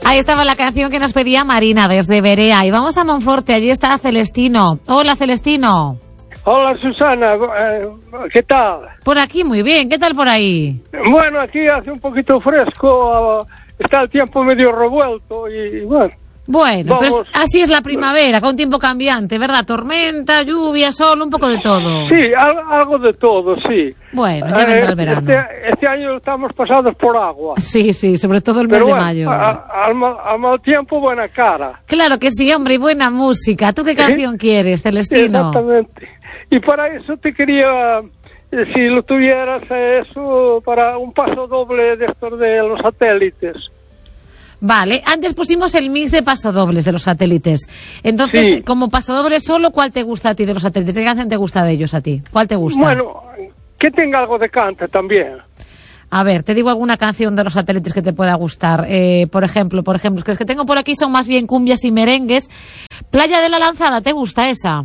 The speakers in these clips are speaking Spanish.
Ahí estaba la canción que nos pedía Marina desde Berea. Y vamos a Monforte, allí está Celestino. Hola, Celestino. Hola, Susana, ¿qué tal? Por aquí muy bien, ¿qué tal por ahí? Bueno, aquí hace un poquito fresco, está el tiempo medio revuelto y bueno. Bueno, pero así es la primavera, con tiempo cambiante, ¿verdad? Tormenta, lluvia, sol, un poco de todo. Sí, algo de todo, sí. Bueno, ya vendrá el verano. Este año estamos pasados por agua. Sí, sobre todo el mes de mayo. Al mal tiempo, buena cara. Claro que sí, hombre, y buena música. ¿Tú qué canción quieres, Celestino? Exactamente. Y para eso te quería, si lo tuvieras, eso, para un paso doble de estos de los satélites. Vale, antes pusimos el mix de pasodobles de los satélites. Entonces, sí, como pasodoble solo, ¿cuál te gusta a ti de los satélites? ¿Qué canción te gusta de ellos a ti? ¿Cuál te gusta? Bueno, que tenga algo de cante también. A ver, te digo alguna canción de los satélites que te pueda gustar. Por ejemplo, es que las que tengo por aquí son más bien cumbias y merengues. Playa de la Lanzada, ¿te gusta esa?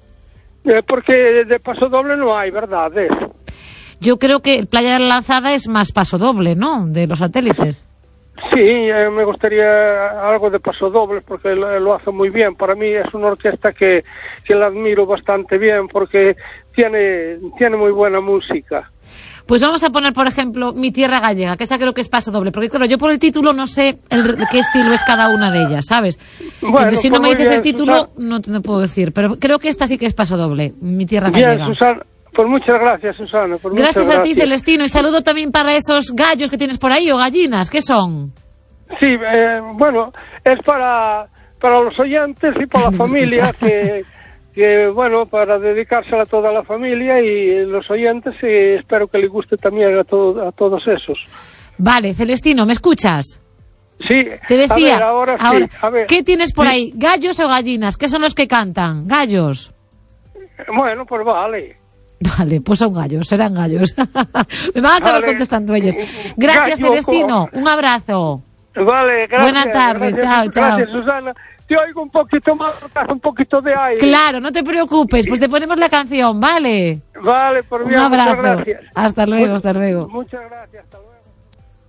Porque de pasodoble no hay, ¿verdad? Yo creo que Playa de la Lanzada es más pasodoble, ¿no? De los satélites. Sí, me gustaría algo de pasodobles porque lo hace muy bien. Para mí es una orquesta que la admiro bastante bien porque tiene muy buena música. Pues vamos a poner, por ejemplo, Mi Tierra Gallega, que esa creo que es pasodoble, porque claro, yo por el título no sé qué estilo es cada una de ellas, ¿sabes? Bueno, entonces, si no me dices bien, el título, Susana, no te puedo decir, pero creo que esta sí que es pasodoble, Mi Tierra Gallega. Bien, Susana. Pues muchas gracias, Susana. Gracias a ti, Celestino, y saludo también para esos gallos que tienes por ahí, o gallinas, ¿qué son? Sí, bueno, es para los oyentes y para la familia, que bueno, para dedicársela a toda la familia y los oyentes, y espero que les guste también a todos esos. Vale, Celestino, ¿me escuchas? Sí. Te decía, ahora sí, a ver. ¿Qué tienes por ahí? ¿Gallos o gallinas? ¿Qué son los que cantan? ¿Gallos? Bueno, pues vale. Vale, pues son gallos, serán gallos. Me van a acabar contestando ellos. Gracias, Celestino. Un abrazo. Vale, gracias. Buena tarde, chao. Gracias, Susana. Te oigo un poquito más, un poquito de aire. Claro, no te preocupes, pues te ponemos la canción, ¿vale? Vale, por bien, un abrazo. Muchas gracias. Hasta luego. Muchas gracias, hasta luego.